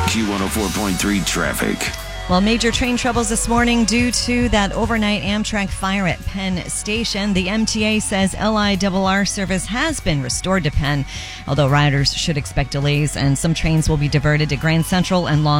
Q104.3 traffic. Well, major train troubles this morning due to that overnight Amtrak fire at Penn Station. The MTA says LIRR service has been restored to Penn, although riders should expect delays and some trains will be diverted to Grand Central and Long